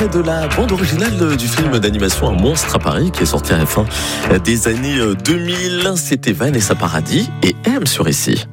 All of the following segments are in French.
extrait de la bande originale du film d'animation Un monstre à Paris qui est sorti à la fin des années 2000. C'était Vanessa Paradis et M sur ici.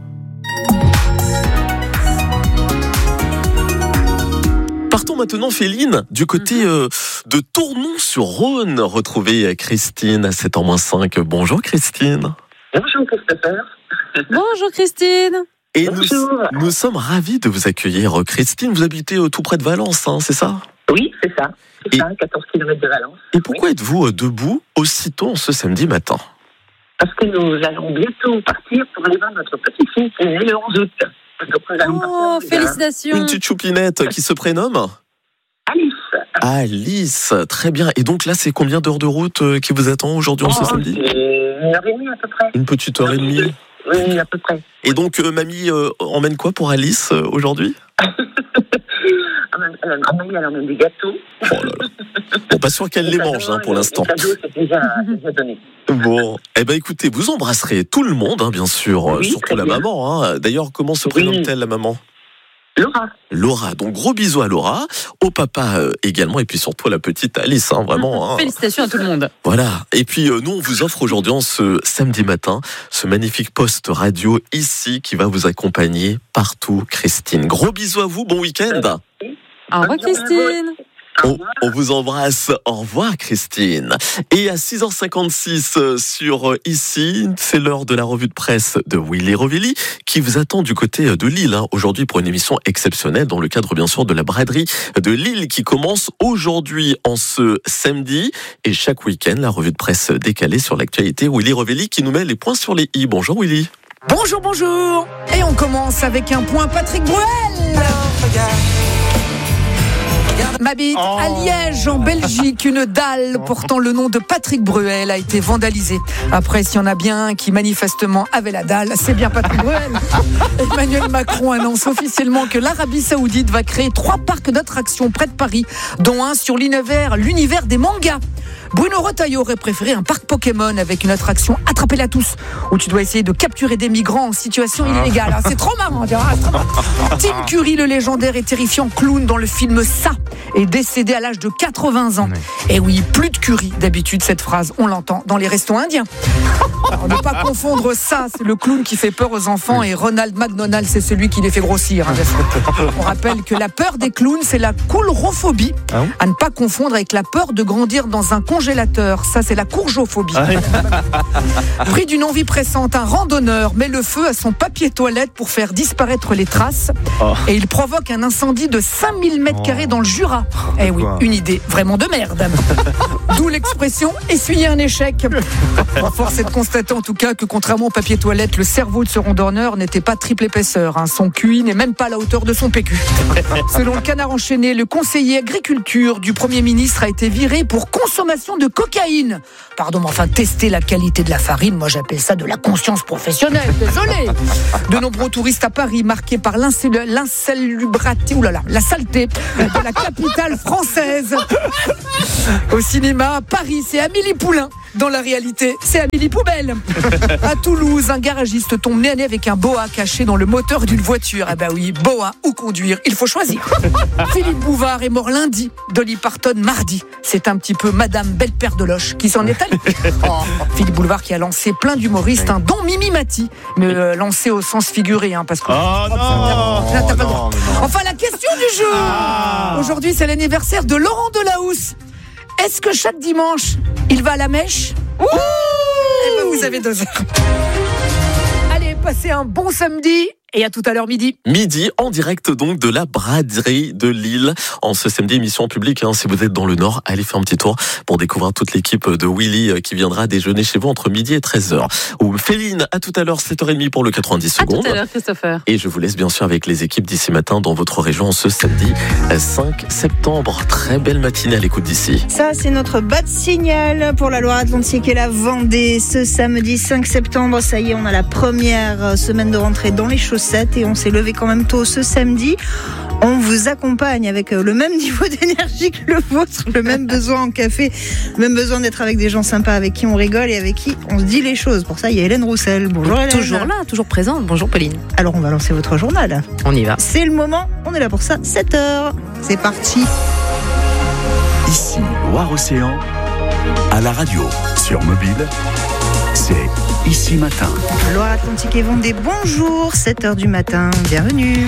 Partons maintenant, Féline, du côté de Tournon-sur-Rhône. Retrouver Christine à 7h-5. Bonjour Christine. Bonjour Christopher. Bonjour Christine. Et nous sommes ravis de vous accueillir. Christine, vous habitez tout près de Valence, hein, c'est ça ? Oui, c'est ça. C'est ça, 14 km de Valence. Et pourquoi êtes-vous debout aussitôt ce samedi matin ? Parce que nous allons bientôt partir pour aller voir notre petite fille qui est née le 11 août. Donc nous allons partir félicitations. Une petite choupinette qui se prénomme Alice. Alice, très bien. Et donc là, c'est combien d'heures de route qui vous attend aujourd'hui ce samedi ? C'est 1h30 à peu près. Une petite heure et demie. Oui, à peu près. Et donc, mamie emmène quoi pour Alice aujourd'hui ? Mamie, elle emmène des gâteaux. Oh là là. Bon, pas sûr qu'elle les mange pour l'instant. Les cadeaux, c'est déjà donné. Bon, eh ben écoutez, vous embrasserez tout le monde, hein, bien sûr, oui, surtout la maman. Hein. D'ailleurs, comment se prénomme-t-elle, la maman ? Laura. Laura, donc gros bisous à Laura, au papa également, et puis surtout à la petite Alice, hein, vraiment. Hein. Félicitations à tout le monde. Voilà, et puis nous on vous offre aujourd'hui, ce samedi matin, ce magnifique poste radio ici qui va vous accompagner partout, Christine. Gros bisous à vous, bon week-end. Au revoir Christine. On vous embrasse. Au revoir Christine. Et à 6h56 sur ici, c'est l'heure de la revue de presse de Willy Rovelli qui vous attend du côté de Lille aujourd'hui pour une émission exceptionnelle dans le cadre bien sûr de la braderie de Lille qui commence aujourd'hui en ce samedi et chaque week-end la revue de presse décalée sur l'actualité. Willy Rovelli qui nous met les points sur les i. Bonjour Willy. Bonjour, bonjour. Et on commence avec un point Patrick Bruel. M'habite à Liège, en Belgique. Une dalle portant le nom de Patrick Bruel a été vandalisée. Après, s'il y en a bien un qui manifestement avait la dalle, c'est bien Patrick Bruel. Emmanuel Macron annonce officiellement que l'Arabie Saoudite va créer 3 parcs d'attractions près de Paris, dont un sur l'univers des mangas. Bruno Retailleau aurait préféré un parc Pokémon avec une attraction Attrapez-la tous, où tu dois essayer de capturer des migrants en situation illégale. C'est trop marrant. Tim Curry, le légendaire et terrifiant clown dans le film Ça, est décédé à l'âge de 80 ans. Et oui, plus de curry. D'habitude, cette phrase, on l'entend dans les restos indiens. Alors, ne pas confondre Ça, c'est le clown qui fait peur aux enfants, et Ronald McDonald, c'est celui qui les fait grossir. On rappelle que la peur des clowns, c'est la coulrophobie. À ne pas confondre avec la peur de grandir dans un congélateur. Ça, c'est la courgeophobie. Pris d'une envie pressante, un randonneur met le feu à son papier toilette pour faire disparaître les traces. Et il provoque un incendie de 5000 m² dans le Jura. Eh oui, une idée vraiment de merde. D'où l'expression essuyer un échec. Force est de constater en tout cas que contrairement au papier toilette, le cerveau de ce randonneur n'était pas triple épaisseur. Son QI n'est même pas à la hauteur de son PQ. Selon le Canard enchaîné, le conseiller agriculture du Premier ministre a été viré pour consommation de cocaïne. Pardon, mais enfin, tester la qualité de la farine, moi j'appelle ça de la conscience professionnelle. Désolé. De nombreux touristes à Paris marqués par l'insalubrité, la saleté de la capitale française. Au cinéma, Paris, c'est Amélie Poulain. Dans la réalité, c'est Amélie Poubelle. À Toulouse, un garagiste tombe nez à nez avec un boa caché dans le moteur d'une voiture. Ah bah oui, boa ou conduire, il faut choisir. Philippe Bouvard est mort lundi, Dolly Parton mardi. C'est un petit peu Madame Belle-Père de Loche qui s'en est allée. Philippe Bouvard qui a lancé plein d'humoristes, dont Mimi Mati, mais lancé au sens figuré, parce que... t'as pas le droit. Enfin, la question du jour. Aujourd'hui, c'est l'anniversaire de Laurent Delahousse. Est-ce que chaque dimanche, il va à la mèche ? Eh ben, vous avez 2 heures. Allez, passez un bon samedi. Et à tout à l'heure midi. Midi, en direct donc de la braderie de Lille. En ce samedi, émission publique. Si vous êtes dans le Nord, allez faire un petit tour pour découvrir toute l'équipe de Willy qui viendra déjeuner chez vous entre midi et 13h. Ou Féline, à tout à l'heure, 7h30 pour le 90 secondes. À tout à l'heure, Christopher. Et je vous laisse bien sûr avec les équipes d'ici matin dans votre région ce samedi 5 septembre. Très belle matinée à l'écoute d'ici. Ça, c'est notre bas de signal pour la Loire-Atlantique et la Vendée. Ce samedi 5 septembre, ça y est, on a la première semaine de rentrée dans les chaussettes et on s'est levé quand même tôt ce samedi. On vous accompagne avec le même niveau d'énergie que le vôtre, le même besoin en café, le même besoin d'être avec des gens sympas avec qui on rigole et avec qui on se dit les choses. Pour ça, il y a Hélène Roussel. Bonjour Hélène. Toujours là, toujours présente. Bonjour Pauline. Alors, on va lancer votre journal. On y va. C'est le moment, on est là pour ça, 7h. C'est parti. Loire-Océan, à la radio, sur mobile, c'est Ici Matin. Loire-Atlantique et Vendée, bonjour, 7h du matin, bienvenue.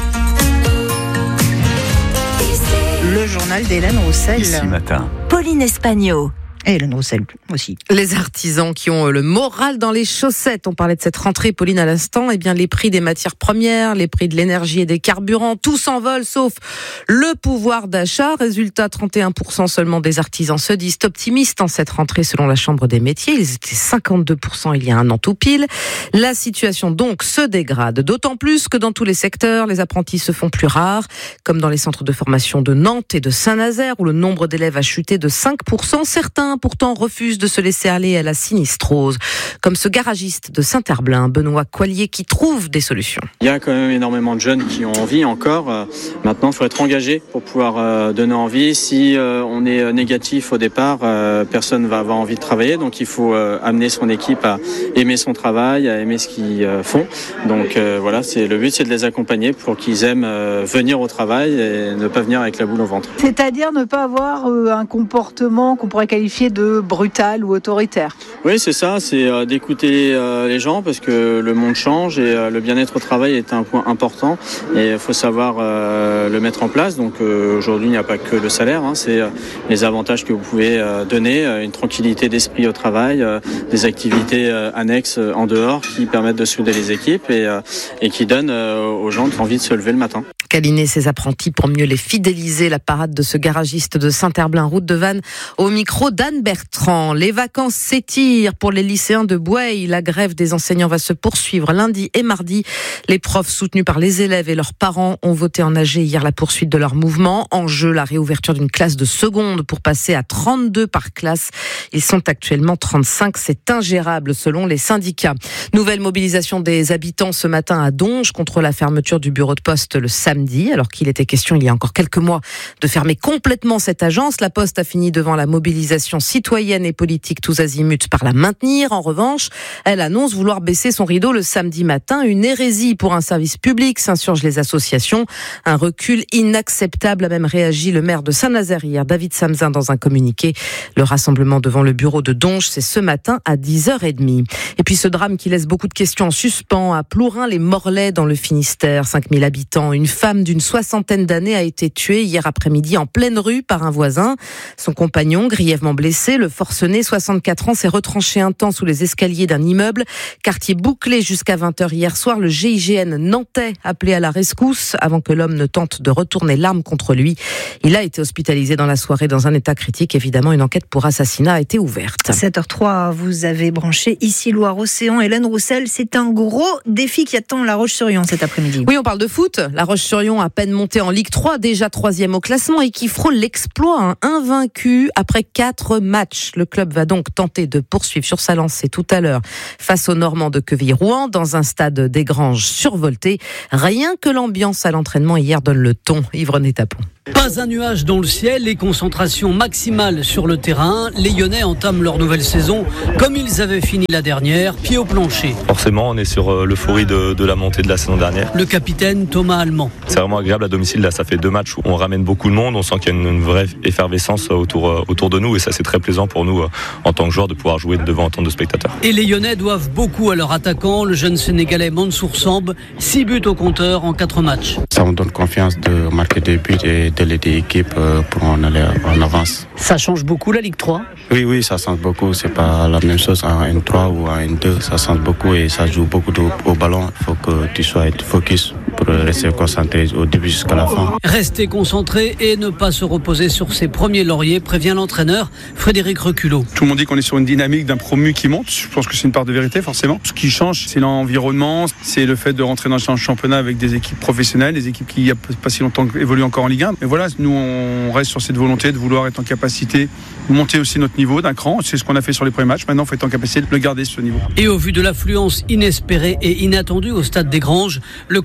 Le journal d'Hélène Roussel. Ici Matin. Pauline Espagno. Et Hélène Roussel aussi. Les artisans qui ont le moral dans les chaussettes. On parlait de cette rentrée, Pauline, à l'instant. Eh bien, les prix des matières premières, les prix de l'énergie et des carburants, tout s'envole, sauf le pouvoir d'achat. Résultat, 31% seulement des artisans se disent optimistes en cette rentrée selon la Chambre des métiers. Ils étaient 52% il y a un an tout pile. La situation donc se dégrade. D'autant plus que dans tous les secteurs, les apprentis se font plus rares, comme dans les centres de formation de Nantes et de Saint-Nazaire, où le nombre d'élèves a chuté de 5%. Certains pourtant refusent de se laisser aller à la sinistrose, comme ce garagiste de Saint-Herblain, Benoît Coilier, qui trouve des solutions. Il y a quand même énormément de jeunes qui ont envie encore. Maintenant, il faut être engagé pour pouvoir donner envie. Si on est négatif au départ, personne ne va avoir envie de travailler. Donc il faut amener son équipe à aimer son travail, à aimer ce qu'ils font. Donc voilà, le but, c'est de les accompagner pour qu'ils aiment venir au travail et ne pas venir avec la boule au ventre. C'est-à-dire ne pas avoir un comportement qu'on pourrait qualifier de brutal ou autoritaire. Oui, c'est ça, c'est d'écouter les gens parce que le monde change et le bien-être au travail est un point important et il faut savoir le mettre en place. Donc aujourd'hui, il n'y a pas que le salaire, c'est les avantages que vous pouvez donner, une tranquillité d'esprit au travail, des activités annexes en dehors qui permettent de souder les équipes et qui donnent aux gens envie de se lever le matin. Câliner ses apprentis pour mieux les fidéliser, la parade de ce garagiste de Saint-Herblain, route de Vannes, au micro d'Anne Bertrand. Les vacances s'étirent pour les lycéens de Boueil. La grève des enseignants va se poursuivre lundi et mardi. Les profs soutenus par les élèves et leurs parents ont voté en AG hier la poursuite de leur mouvement. En jeu, la réouverture d'une classe de seconde pour passer à 32 par classe. Ils sont actuellement 35. C'est ingérable selon les syndicats. Nouvelle mobilisation des habitants ce matin à Donges contre la fermeture du bureau de poste le samedi, alors qu'il était question il y a encore quelques mois de fermer complètement cette agence. La Poste a fini devant la mobilisation citoyenne et politique tous azimuts par la maintenir. En revanche, elle annonce vouloir baisser son rideau le samedi matin. Une hérésie pour un service public, s'insurgent les associations. Un recul inacceptable, a même réagi le maire de Saint-Nazaire hier, David Samzin, dans un communiqué. Le rassemblement devant le bureau de Donges, c'est ce matin à 10h30. Et puis ce drame qui laisse beaucoup de questions en suspens à Plourin-les-Morlaix dans le Finistère. 5000 habitants. Une femme d'une 60aine d'années a été tuée hier après-midi en pleine rue par un voisin. Son compagnon, grièvement blessé, le forcené, 64 ans, s'est retranché un temps sous les escaliers d'un immeuble. Quartier bouclé jusqu'à 20h hier soir. Le GIGN nantais appelé à la rescousse avant que l'homme ne tente de retourner l'arme contre lui. Il a été hospitalisé dans la soirée dans un état critique. Évidemment, une enquête pour assassinat a été ouverte. 7h03, vous avez branché ici Loire-Océan. Hélène Roussel, c'est un gros défi qui attend La Roche-sur-Yon cet après-midi. Oui, on parle de foot. La Roche-sur-Yon, à peine montée en Ligue 3, déjà 3e au classement et qui frôle l'exploit, invaincu après 4 matchs. Le club va donc tenter de poursuivre sur sa lancée tout à l'heure face aux Normands de Quevilly-Rouen dans un stade des Granges survolté. Rien que l'ambiance à l'entraînement hier donne le ton. Yves-René Tapon. Pas un nuage dans le ciel et concentration maximale sur le terrain. Les Lyonnais entament leur nouvelle saison comme ils avaient fini la dernière, pied au plancher. Forcément, on est sur l'euphorie de la montée de la saison dernière. Le capitaine Thomas Allemand. C'est vraiment agréable à domicile. Là, ça fait 2 matchs où on ramène beaucoup de monde. On sent qu'il y a une vraie effervescence autour de nous et ça, c'est très plaisant pour nous en tant que joueurs de pouvoir jouer devant autant de spectateurs. Et les Lyonnais doivent beaucoup à leur attaquant, le jeune Sénégalais Mansour Samb. 6 buts au compteur en 4 matchs. Ça me donne confiance de marquer des buts et de l'aider l'équipe pour en aller en avance. Ça change beaucoup la Ligue 3 ? Oui, ça change beaucoup. C'est pas la même chose en N3 ou en N2. Ça change beaucoup et ça joue beaucoup au ballon. Il faut que tu sois focus pour rester concentré au début jusqu'à la fin. Rester concentré et ne pas se reposer sur ses premiers lauriers, prévient l'entraîneur Frédéric Reculot. Tout le monde dit qu'on est sur une dynamique d'un promu qui monte. Je pense que c'est une part de vérité forcément. Ce qui change, c'est l'environnement, c'est le fait de rentrer dans un championnat avec des équipes professionnelles, des équipes qui il n'y a pas si longtemps évoluent encore en Ligue 1. Mais voilà, nous on reste sur cette volonté de vouloir être en capacité de monter aussi notre niveau d'un cran. C'est ce qu'on a fait sur les premiers matchs. Maintenant, il faut être en capacité de le garder ce niveau. Et au vu de l'affluence inespérée et inattendue au stade des Granges, le club a dû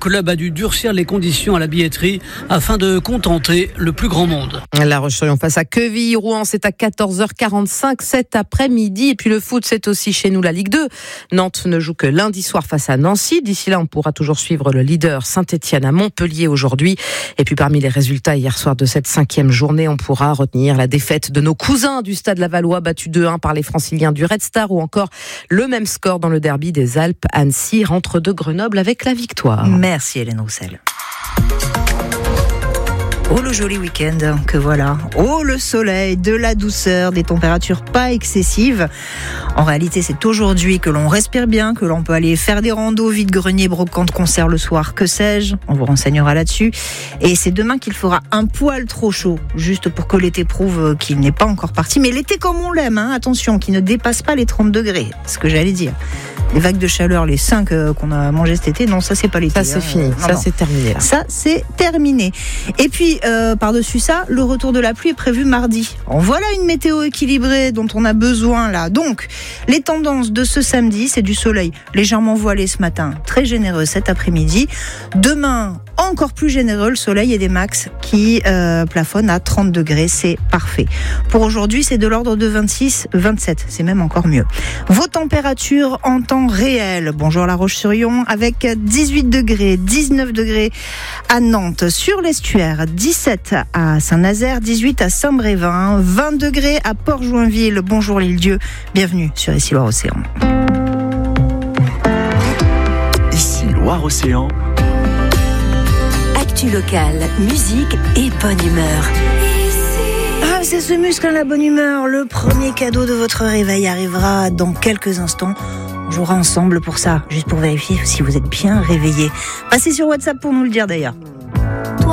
fallu durcir les conditions à la billetterie afin de contenter le plus grand monde. La Roche-sur-Yon face à Quevilly-Rouen, c'est à 14h45 cet après-midi. Et puis le foot, c'est aussi chez nous la Ligue 2. Nantes ne joue que lundi soir face à Nancy. D'ici là, on pourra toujours suivre le leader Saint-Etienne à Montpellier aujourd'hui. Et puis parmi les résultats hier soir de cette 5e journée, on pourra retenir la défaite de nos cousins du Stade Lavallois, battu 2-1 par les Franciliens du Red Star, ou encore le même score dans le derby des Alpes. Annecy rentre de Grenoble avec la victoire. Merci Hélène Roussel. Oh le joli week-end que voilà. Oh le soleil, de la douceur, des températures pas excessives. En réalité, c'est aujourd'hui que l'on respire bien, que l'on peut aller faire des randos, vide-grenier, brocante, concert le soir, que sais-je. On vous renseignera là-dessus. Et c'est demain qu'il fera un poil trop chaud, juste pour que l'été prouve qu'il n'est pas encore parti. Mais l'été comme on l'aime, hein, attention, qui ne dépasse pas les 30 degrés. C'est ce que j'allais dire. Les vagues de chaleur, les 5 qu'on a mangé cet été, non, ça c'est pas l'été. Ça c'est fini, ça c'est terminé. Là. Ça c'est terminé. Et puis, par-dessus ça, le retour de la pluie est prévu mardi. En voilà une météo équilibrée dont on a besoin là. Donc, les tendances de ce samedi, c'est du soleil légèrement voilé ce matin, très généreux cet après-midi. Demain, encore plus généreux, le soleil et des max qui plafonnent à 30 degrés, c'est parfait. Pour aujourd'hui, c'est de l'ordre de 26-27, c'est même encore mieux. Vos températures en temps réel. Bonjour La Roche-sur-Yon, avec 18 degrés, 19 degrés à Nantes, sur l'estuaire, 17 à Saint-Nazaire, 18 à Saint-Brévin, 20 degrés à Port-Joinville. Bonjour l'Île-Dieu, bienvenue sur Ici Loire-Océan. Ici Loire-Océan. Actu locale, musique et bonne humeur. Ah, ça se muscle la bonne humeur. Le premier cadeau de votre réveil arrivera dans quelques instants. On jouera ensemble pour ça, juste pour vérifier si vous êtes bien réveillés. Passez sur WhatsApp pour nous le dire d'ailleurs.